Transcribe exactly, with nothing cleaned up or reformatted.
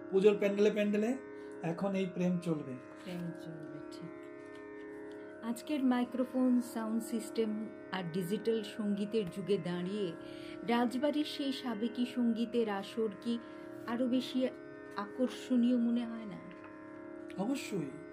পুজোর প্যান্ডেলে প্যান্ডেলে এখন এই প্রেম চলবে। প্রেম চলবে, ঠিক। আজকের মাইক্রোফোন, সাউন্ড সিস্টেম আর ডিজিটাল সঙ্গীতের যুগে দাঁড়িয়ে রাজবাড়ির সেই সাবেকি সঙ্গীতের আসর কি আরো বেশি আকর্ষণীয় মনে হয় না? অবশ্যই।